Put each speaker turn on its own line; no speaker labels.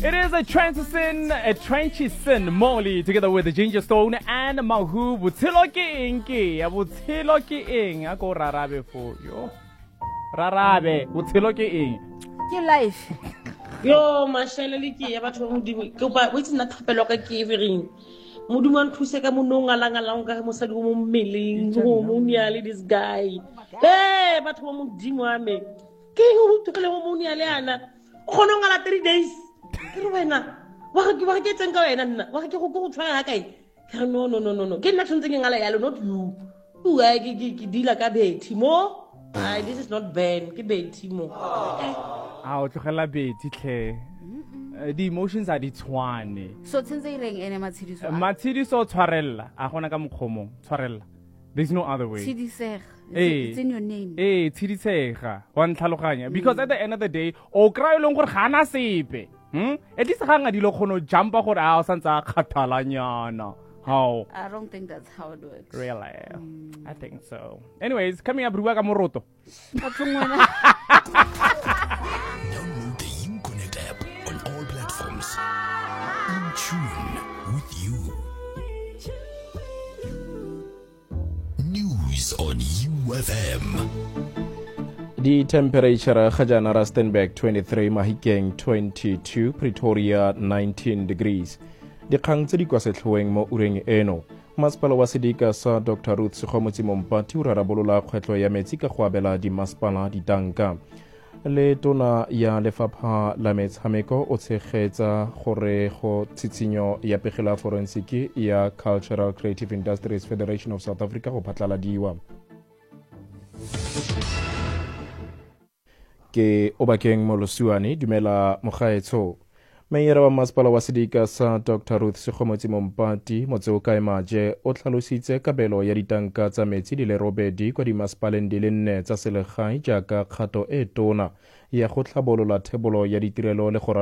It is a Trenchison Molly together with the Ginger Stone and Mahu. Butilo ke eng ke ya butilo ke eng a ko rarabe for yo. Rarabe butilo ke eng.
Ke life.
Yo mashele liki ya batho ba modimo ke ba witse na thapelo ka ke evereng modimo a nthuse ka monong alanga ka mosadi mo mmeleng go mo niale this guy batho ba modimo a me ke go tukele mo niale ana o gona ngala 3 days ke re wena wa ke tseng ka wena nna wa ke go tshwara ha kae ke no ke nna tshwantse ke ngala yalo not you wa ke dila ka Betty mo this is not Ben ke Betty mo
o tlogela Betty tle the emotions are ditshwane
so tsenze ireng ene
matshidiso tshwarella a gona ka mokgomo tshwarella there's no other way
it's in your name
tshidisega wa ntlhaloganya because at the end of the day o kry leng gore ga na sepe at least ga nga dilo khono jumpa gore a o santsa khathalanyana how
I don't think that's how it works.
Really? I think so. Anyways, coming up Ruaka Moroto.
Download the Uconnect app on all platforms. In tune with you. News on UFM.
The temperature Khajana Rustenburg 23, Mahikeng 22, Pretoria 19 degrees. Dikgang tse di kwa setlhoeng mo ureng eno masepala wa sedika sa Dr. Ruth Sekgomotsi Mompati o rarabolola kgwetlho ya metsi ka go abela dimasepala ditanka le tona ya lefapha la metshameko o tshegetsa gore go tshitshinyo ya pegela forensiki ya Cultural Creative Industries Federation of South Africa go phatlaladiwa ke Obakeng Molosuane dumela mogaetso Mayor wa masepala wa sedika sa Dr. Ruth Sekgomotsi Mompati Motseo Kaemaje o tlhalositse kabelo ya ditanka tsa metsi di le robedi kwa dimasepaleng di le 4 tsa selegae jaaka kgato e tona ya go tlhabolola thebolo ya ditirelo le go